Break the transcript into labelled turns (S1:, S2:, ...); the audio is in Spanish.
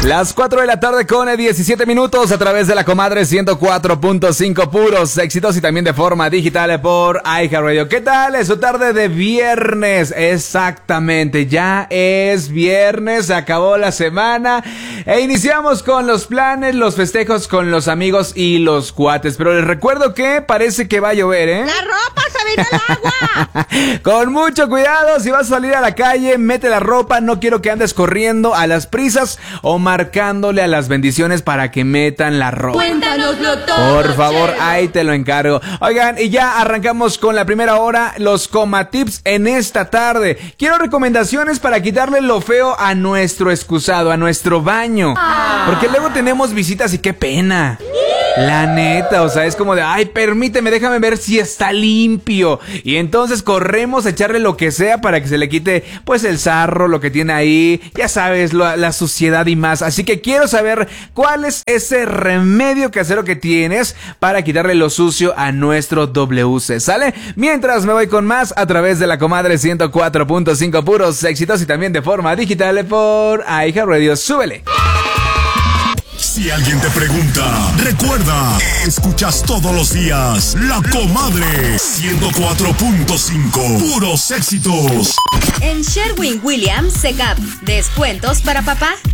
S1: Las 4 de la tarde con 17 minutos a través de la Comadre 104.5, puros éxitos y también de forma digital por iHeartRadio. ¿Qué tal? Es su tarde de viernes. Exactamente, ya es viernes, se acabó la semana e iniciamos con los planes, los festejos con los amigos y los cuates. Pero les recuerdo que parece que va a llover, ¿eh?
S2: ¡La ropa se vino al agua!
S1: Con mucho cuidado, si vas a salir a la calle, mete la ropa, no quiero que andes corriendo a las prisas o marcándole a las bendiciones para que metan la ropa.
S2: Cuéntanoslo todo,
S1: por favor,
S2: Chelo.
S1: ahí te lo encargo. Oigan, y ya arrancamos con la primera hora, los Comatips en esta tarde. Quiero recomendaciones para quitarle lo feo a nuestro excusado, a nuestro baño. Porque luego tenemos visitas y qué pena. La neta, o sea, es como de, ay, permíteme, déjame ver si está limpio. Y entonces corremos a echarle lo que sea para que se le quite, pues, el sarro, lo que tiene ahí, ya sabes, la suciedad y más. Así que quiero saber cuál es ese remedio casero que tienes para quitarle lo sucio a nuestro WC, ¿sale? Mientras me voy con más a través de la Comadre 104.5, puros éxitos y también de forma digital por iHeartRadio. ¡Súbele!
S3: Si alguien te pregunta, recuerda, escuchas todos los días La Comadre 104.5, puros éxitos.
S4: En Sherwin Williams Secap, descuentos para papá.